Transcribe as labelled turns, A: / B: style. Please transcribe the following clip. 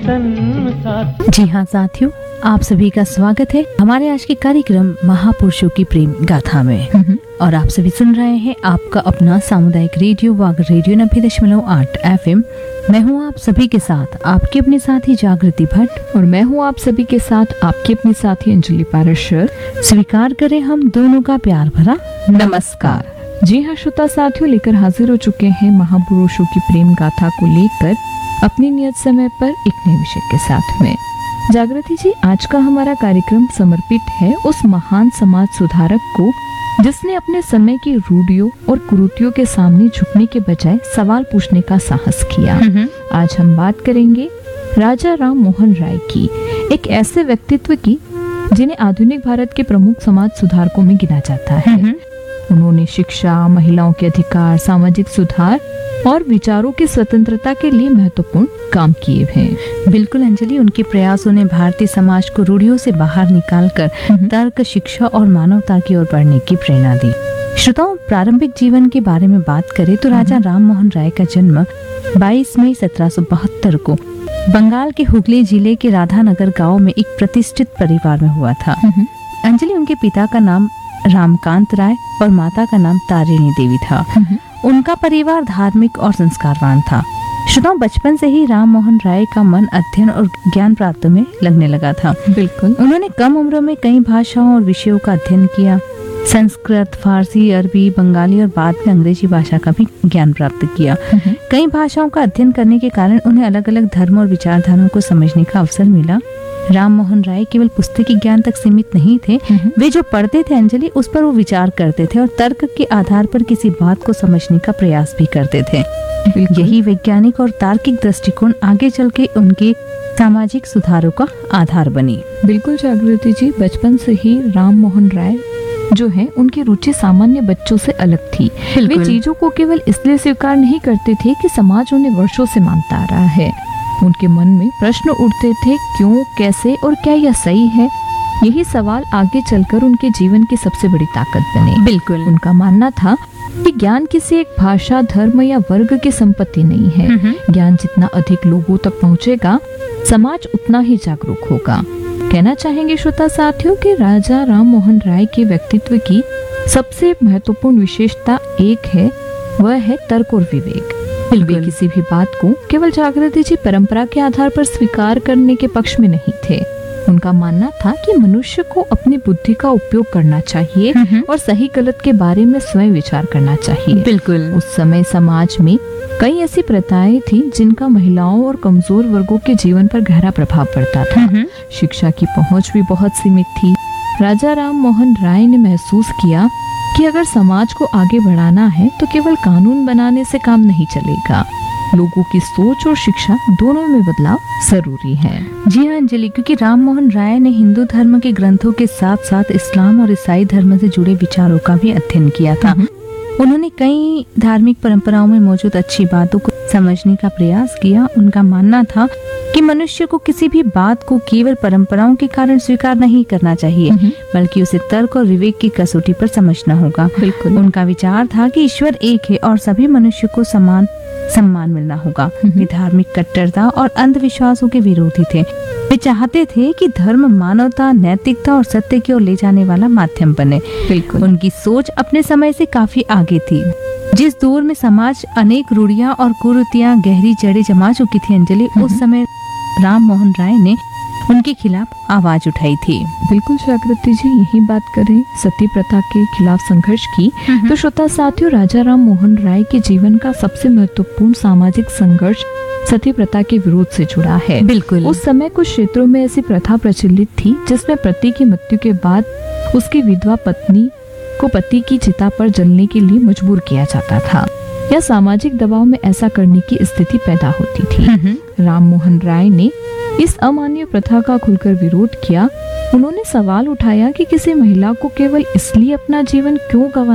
A: वतन साथ।
B: जी हाँ साथियों, आप सभी का स्वागत है हमारे आज के कार्यक्रम महापुरुषों की प्रेम गाथा में। और आप सभी सुन रहे हैं आपका अपना सामुदायिक रेडियो वागर रेडियो 90.8 FM। मैं हूँ आप सभी के साथ आपकी अपने साथी जागृति भट्ट,
C: और मैं हूँ आप सभी के साथ आपकी अपनी साथी अंजलि पाराशर।
B: स्वीकार करें हम दोनों का प्यार भरा नमस्कार।
C: जी हाँ श्रोता साथियों, लेकर हाजिर हो चुके हैं महापुरुषों की प्रेम गाथा को लेकर अपनी नियत समय पर एक नए विषय के साथ में। जागृति जी, आज का हमारा कार्यक्रम समर्पित है उस महान समाज सुधारक को जिसने अपने समय की रूढ़ियों और कुरीतियों के सामने झुकने के बजाय सवाल पूछने का साहस किया। आज हम बात करेंगे राजा राम मोहन राय की, एक ऐसे व्यक्तित्व की जिन्हें आधुनिक भारत के प्रमुख समाज सुधारकों में गिना जाता है। उन्होंने शिक्षा, महिलाओं के अधिकार, सामाजिक सुधार और विचारों की स्वतंत्रता के लिए महत्वपूर्ण काम किए हैं।
B: बिल्कुल अंजलि, उनके प्रयासों ने भारतीय समाज को रूढ़ियों से बाहर निकालकर तर्क, शिक्षा और मानवता की ओर बढ़ने की प्रेरणा दी। श्रोताओं, प्रारंभिक जीवन के बारे में बात करें तो राजा राम मोहन राय का जन्म 22 मई 1772 को बंगाल के हुगली जिले के राधानगर गांव में एक प्रतिष्ठित परिवार में हुआ था। अंजलि, उनके पिता का नाम रामकांत राय और माता का नाम तारिणी देवी था। उनका परिवार धार्मिक और संस्कारवान था। श्रोताओं, बचपन से ही राम मोहन राय का मन अध्ययन और ज्ञान प्राप्त में लगने लगा था।
C: बिल्कुल,
B: उन्होंने कम उम्र में कई भाषाओं और विषयों का अध्ययन किया। संस्कृत, फारसी, अरबी, बंगाली और बाद में अंग्रेजी भाषा का भी ज्ञान प्राप्त किया। कई भाषाओं का अध्ययन करने के कारण उन्हें अलग अलग धर्म और विचारधाराओं को समझने का अवसर मिला। राम मोहन राय केवल पुस्तकी ज्ञान तक सीमित नहीं थे। वे जो पढ़ते थे अंजलि, उस पर वो विचार करते थे और तर्क के आधार पर किसी बात को समझने का प्रयास भी करते थे। यही वैज्ञानिक और तार्किक दृष्टिकोण आगे चल के उनके सामाजिक सुधारों का आधार बनी।
C: बिल्कुल जागृति जी, बचपन से ही राम मोहन राय जो है उनकी रुचि सामान्य बच्चों से अलग थी। वे चीजों को केवल इसलिए स्वीकार नहीं करते थे कि समाज उन्हें वर्षों से मानता आ रहा है। उनके मन में प्रश्न उठते थे, क्यों, कैसे और क्या यह सही है। यही सवाल आगे चलकर उनके जीवन की सबसे बड़ी ताकत बने।
B: बिल्कुल,
C: उनका मानना था कि ज्ञान किसी एक भाषा, धर्म या वर्ग की संपत्ति नहीं है। ज्ञान जितना अधिक लोगों तक पहुंचेगा, समाज उतना ही जागरूक होगा। कहना चाहेंगे श्रोता साथियों कि राजा राम मोहन राय के व्यक्तित्व की सबसे महत्वपूर्ण विशेषता एक है, वह है तर्क और विवेक। वे किसी भी बात को केवल जागृति जी परंपरा के आधार पर स्वीकार करने के पक्ष में नहीं थे। उनका मानना था कि मनुष्य को अपनी बुद्धि का उपयोग करना चाहिए और सही गलत के बारे में स्वयं विचार करना चाहिए।
B: बिल्कुल,
C: उस समय समाज में कई ऐसी प्रथाएं थी जिनका महिलाओं और कमजोर वर्गों के जीवन पर गहरा प्रभाव पड़ता था। शिक्षा की पहुंच भी बहुत सीमित थी। राजा राम मोहन राय ने महसूस किया कि अगर समाज को आगे बढ़ाना है तो केवल कानून बनाने से काम नहीं चलेगा। लोगों की सोच और शिक्षा दोनों में बदलाव जरूरी है।
B: जी हाँ अंजलि, क्योंकि राम मोहन राय ने हिंदू धर्म के ग्रंथों के साथ साथ इस्लाम और ईसाई धर्म से जुड़े विचारों का भी अध्ययन किया था। उन्होंने कई धार्मिक परंपराओं में मौजूद अच्छी बातों को समझने का प्रयास किया। उनका मानना था कि मनुष्य को किसी भी बात को केवल परंपराओं के कारण स्वीकार नहीं करना चाहिए, बल्कि उसे तर्क और विवेक की कसौटी पर समझना होगा।
C: बिल्कुल,
B: उनका विचार था कि ईश्वर एक है और सभी मनुष्य को समान सम्मान मिलना होगा। वे धार्मिक कट्टरता और अंधविश्वासों के विरोधी थे। वे चाहते थे कि धर्म मानवता, नैतिकता और सत्य की ओर ले जाने वाला माध्यम बने।
C: बिल्कुल,
B: उनकी सोच अपने समय से काफी आगे थी। जिस दौर में समाज अनेक रूढ़ियां और कुरीतियां गहरी जड़ें जमा चुकी थी अंजलि, उस समय राम मोहन राय ने उनके खिलाफ आवाज उठाई थी।
C: बिल्कुल जागृति जी, यही बात करें सती प्रथा के खिलाफ संघर्ष की तो श्रोता साथियों, राजा राम मोहन राय के जीवन का सबसे महत्वपूर्ण सामाजिक संघर्ष सती प्रथा के विरोध से जुड़ा है।
B: बिल्कुल,
C: उस समय कुछ क्षेत्रों में ऐसी प्रथा प्रचलित थी जिसमें पति की मृत्यु के बाद उसकी विधवा पत्नी को पति की चिता पर जलने के लिए मजबूर किया जाता था या सामाजिक दबाव में ऐसा करने की स्थिति पैदा होती थी। राम मोहन राय ने इस अमान्य प्रथा का खुलकर विरोध किया। उन्होंने सवाल उठाया कि किसी महिला को केवल इसलिए अपना जीवन क्यों गंवाना